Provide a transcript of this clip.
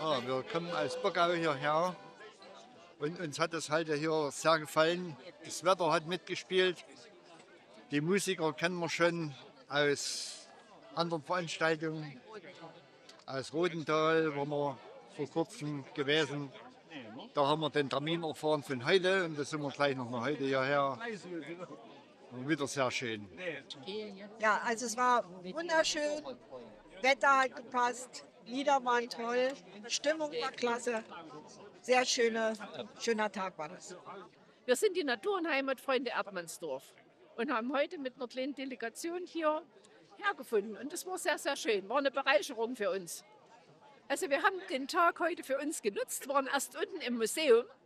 Ja, wir kommen aus Bockau hierher und uns hat es halt hier sehr gefallen. Das Wetter hat mitgespielt. Die Musiker kennen wir schon aus anderen Veranstaltungen. Aus Rodenthal waren wir vor kurzem gewesen. Da haben wir den Termin erfahren von heute und da sind wir gleich noch heute hierher. Und wieder sehr schön. Ja, also es war wunderschön, Wetter hat gepasst, Lieder waren toll, Stimmung war klasse. Sehr schöner Tag war das. Wir sind die Natur- und Heimatfreunde Erdmannsdorf und haben heute mit einer kleinen Delegation hier hergefunden. Und das war sehr, sehr schön. War eine Bereicherung für uns. Also wir haben den Tag heute für uns genutzt, waren erst unten im Museum